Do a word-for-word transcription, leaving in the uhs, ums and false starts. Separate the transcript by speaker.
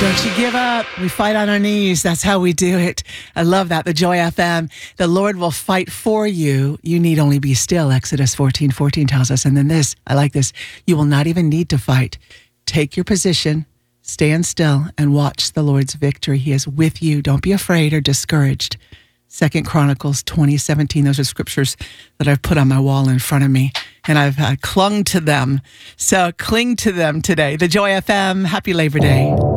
Speaker 1: Don't you give up. We fight on our knees. That's how we do it. I love that. The Joy F M. The Lord will fight for you. You need only be still. Exodus fourteen fourteen tells us. And then this, I like this. You will not even need to fight. Take your position, stand still, and watch the Lord's victory. He is with you. Don't be afraid or discouraged. Second Chronicles twenty seventeen. Those are scriptures that I've put on my wall in front of me, and I've uh, clung to them. So cling to them today. The Joy F M. Happy Labor Day.